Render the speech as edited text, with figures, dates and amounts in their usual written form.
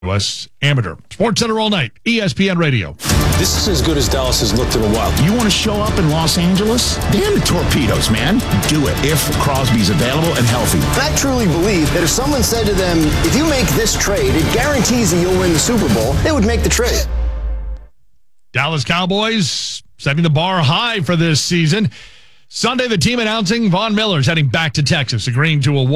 West Amateur. Sports Center all night. ESPN Radio. This is as good as Dallas has looked in a while. You want to show up in Los Angeles? Damn the Torpedoes, man. Do it if Crosby's available and healthy. I truly believe that if someone said to them, if you make this trade, it guarantees that you'll win the Super Bowl, they would make the trade. Dallas Cowboys setting the bar high for this season. Sunday, the team announcing Von Miller's heading back to Texas, agreeing to a